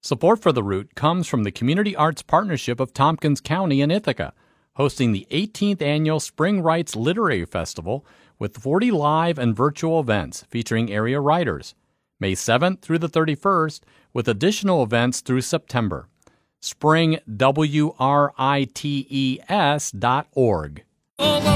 Support for the route comes from the Community Arts Partnership of Tompkins County and Ithaca, hosting the 18th Annual Spring Writes Literary Festival with 40 live and virtual events featuring area writers, May 7th through the 31st, with additional events through September. springwrites.org.